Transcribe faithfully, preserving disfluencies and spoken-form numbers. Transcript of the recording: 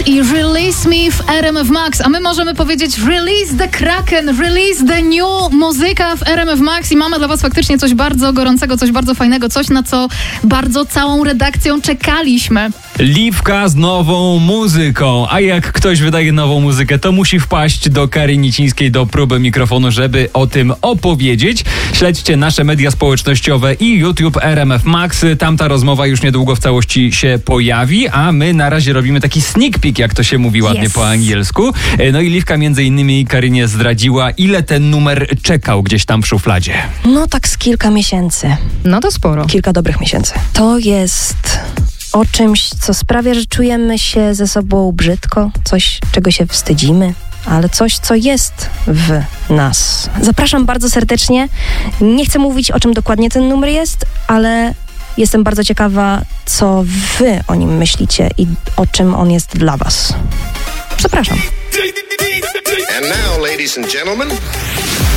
i Release Me w R M F Max, a my możemy powiedzieć Release the Kraken, Release the New, muzyka w R M F Max i mamy dla was faktycznie coś bardzo gorącego, coś bardzo fajnego, coś na co bardzo całą redakcją czekaliśmy. Liwka z nową muzyką, a jak ktoś wydaje nową muzykę, to musi wpaść do Kari Nicińskiej do próby mikrofonu, żeby o tym opowiedzieć. Śledźcie nasze media społecznościowe i YouTube R M F Max, tam ta rozmowa już niedługo w całości się pojawi, a my na razie robimy taki sneak peek, jak to się mówi ładnie Yes. po angielsku. No i Liwka między innymi Karynie zdradziła, ile ten numer czekał gdzieś tam w szufladzie. No tak z kilka miesięcy. No to sporo. Kilka dobrych miesięcy. To jest o czymś, co sprawia, że czujemy się ze sobą brzydko, coś, czego się wstydzimy, ale coś, co jest w nas. Zapraszam bardzo serdecznie. Nie chcę mówić, o czym dokładnie ten numer jest, ale jestem bardzo ciekawa, co wy o nim myślicie i o czym on jest dla was. Zapraszam. And now, ladies and gentlemen...